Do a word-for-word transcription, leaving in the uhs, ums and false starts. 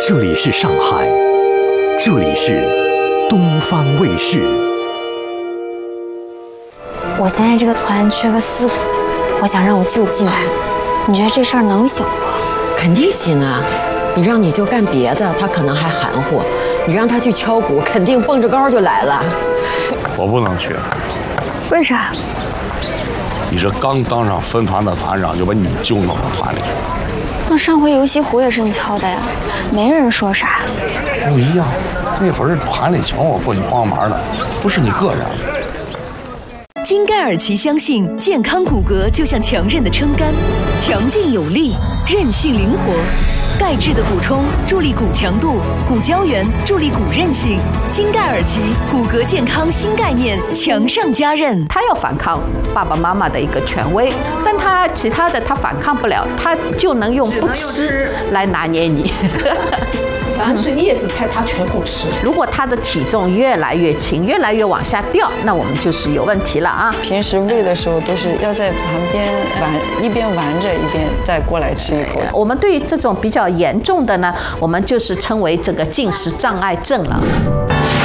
这里是上海，这里是东方卫视。 我现在这个团缺个四个，我想让我舅进来，你觉得这事儿能行不？ 肯定行啊！你让你舅干别的，他可能还含糊；你让他去敲鼓，肯定蹦着高就来了。 我不能去。 为啥？ 你这刚当上分团的团长，就把你舅弄到团里去了。 那上回游戏湖也是你敲的呀，没人说啥。 不一样，那会儿是团里请我过去帮忙的，不是你个人。 金盖尔奇相信，健康骨骼就像强韧的撑杆，强劲有力，韧性灵活。钙质的补充助力骨强度，骨胶原助力骨韧性。金盖尔奇骨骼健康新概念，强上加韧。 他要反抗爸爸妈妈的一个权威，但他其他的他反抗不了，他就能用不吃来拿捏你。 凡是叶子菜，他全部吃。 如果他的体重越来越轻，越来越往下掉，那我们就是有问题了啊！ 平时喂的时候都是要在旁边玩，一边玩着一边再过来吃一口。 我们对于这种比较严重的呢，我们就是称为这个进食障碍症了。